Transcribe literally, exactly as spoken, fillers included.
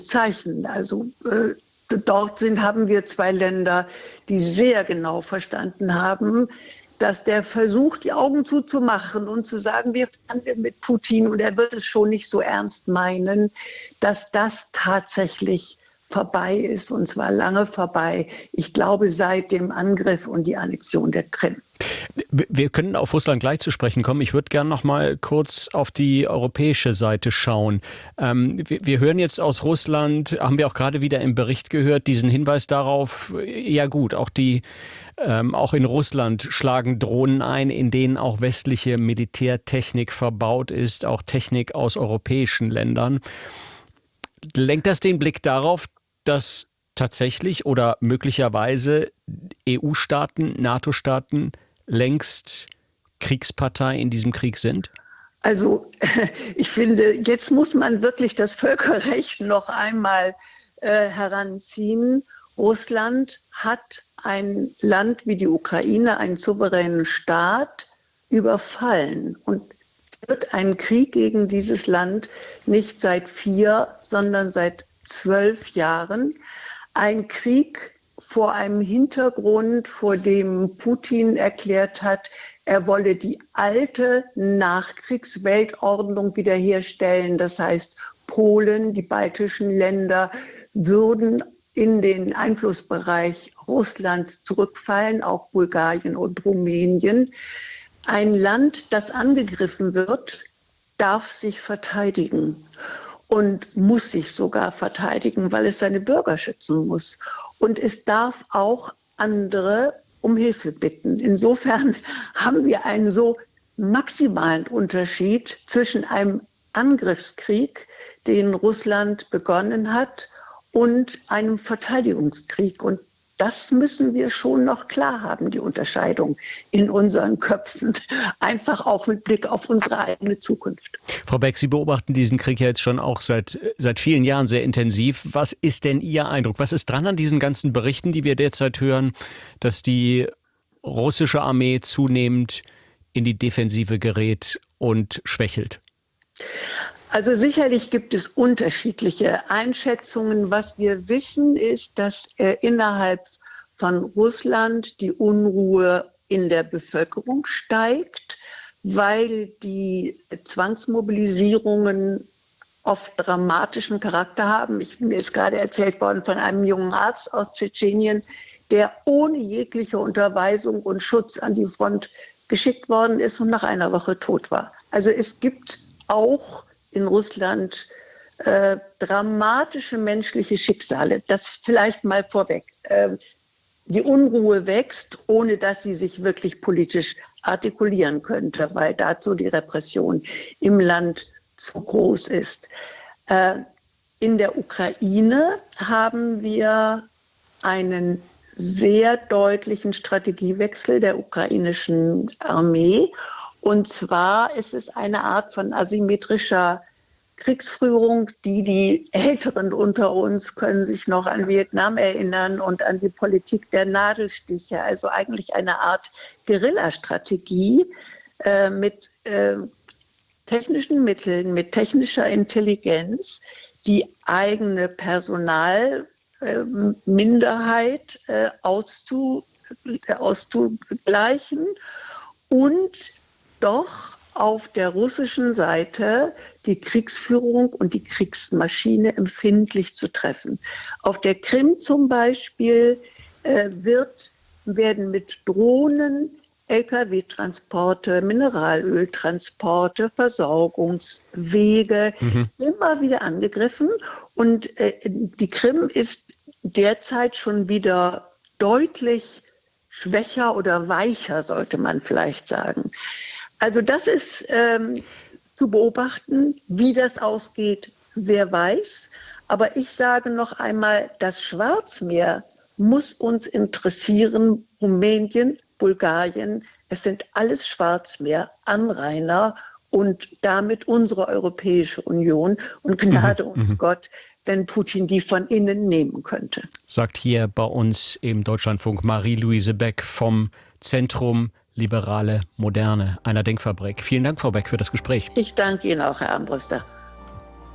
Zeichen. Also äh, dort sind, haben wir zwei Länder, die sehr genau verstanden haben, dass der Versuch, die Augen zuzumachen und zu sagen, wir verhandeln mit Putin und er wird es schon nicht so ernst meinen, dass das tatsächlich vorbei ist, und zwar lange vorbei. Ich glaube, seit dem Angriff und die Annexion der Krim. Wir können auf Russland gleich zu sprechen kommen. Ich würde gerne noch mal kurz auf die europäische Seite schauen. Ähm, wir, wir hören jetzt aus Russland, haben wir auch gerade wieder im Bericht gehört, diesen Hinweis darauf, ja gut, auch die ähm, auch in Russland schlagen Drohnen ein, in denen auch westliche Militärtechnik verbaut ist, auch Technik aus europäischen Ländern. Lenkt das den Blick darauf, dass tatsächlich oder möglicherweise E U-Staaten, NATO-Staaten längst Kriegspartei in diesem Krieg sind? Also ich finde, jetzt muss man wirklich das Völkerrecht noch einmal äh, heranziehen. Russland hat ein Land wie die Ukraine, einen souveränen Staat, überfallen und wird einen Krieg gegen dieses Land nicht seit vier, sondern seit zwölf Jahren. Ein Krieg vor einem Hintergrund, vor dem Putin erklärt hat, er wolle die alte Nachkriegsweltordnung wiederherstellen. Das heißt, Polen, die baltischen Länder würden in den Einflussbereich Russlands zurückfallen, auch Bulgarien und Rumänien. Ein Land, das angegriffen wird, darf sich verteidigen und muss sich sogar verteidigen, weil es seine Bürger schützen muss. Und es darf auch andere um Hilfe bitten. Insofern haben wir einen so maximalen Unterschied zwischen einem Angriffskrieg, den Russland begonnen hat, und einem Verteidigungskrieg. Und das müssen wir schon noch klar haben, die Unterscheidung in unseren Köpfen. Einfach auch mit Blick auf unsere eigene Zukunft. Frau Beck, Sie beobachten diesen Krieg ja jetzt schon auch seit, seit vielen Jahren sehr intensiv. Was ist denn Ihr Eindruck? Was ist dran an diesen ganzen Berichten, die wir derzeit hören, dass die russische Armee zunehmend in die Defensive gerät und schwächelt? Also sicherlich gibt es unterschiedliche Einschätzungen. Was wir wissen, ist, dass äh, innerhalb von Russland die Unruhe in der Bevölkerung steigt, weil die Zwangsmobilisierungen oft dramatischen Charakter haben. Ich, mir ist gerade erzählt worden von einem jungen Arzt aus Tschetschenien, der ohne jegliche Unterweisung und Schutz an die Front geschickt worden ist und nach einer Woche tot war. Also es gibt auch in Russland äh, dramatische menschliche Schicksale. Das vielleicht mal vorweg. Äh, die Unruhe wächst, ohne dass sie sich wirklich politisch artikulieren könnte, weil dazu die Repression im Land zu groß ist. Äh, in der Ukraine haben wir einen sehr deutlichen Strategiewechsel der ukrainischen Armee. Und zwar ist es eine Art von asymmetrischer Kriegsführung, die die Älteren unter uns können sich noch an Vietnam erinnern und an die Politik der Nadelstiche, also eigentlich eine Art Guerillastrategie äh, mit äh, technischen Mitteln, mit technischer Intelligenz, die eigene Personalminderheit äh, auszu, äh, auszugleichen und doch auf der russischen Seite die Kriegsführung und die Kriegsmaschine empfindlich zu treffen. Auf der Krim zum Beispiel äh, wird, werden mit Drohnen L K W-Transporte, Mineralöltransporte, Versorgungswege mhm. immer wieder angegriffen. Und äh, die Krim ist derzeit schon wieder deutlich schwächer oder weicher, sollte man vielleicht sagen. Also das ist ähm, zu beobachten, wie das ausgeht, wer weiß. Aber ich sage noch einmal, das Schwarzmeer muss uns interessieren, Rumänien, Bulgarien, es sind alles Schwarzmeeranrainer und damit unsere Europäische Union. Und Gnade mhm. uns Gott, wenn Putin die von innen nehmen könnte. Sagt hier bei uns im Deutschlandfunk Marie-Louise Beck vom Zentrum Liberale Moderne, einer Denkfabrik. Vielen Dank, Frau Beck, für das Gespräch. Ich danke Ihnen auch, Herr Armbruster.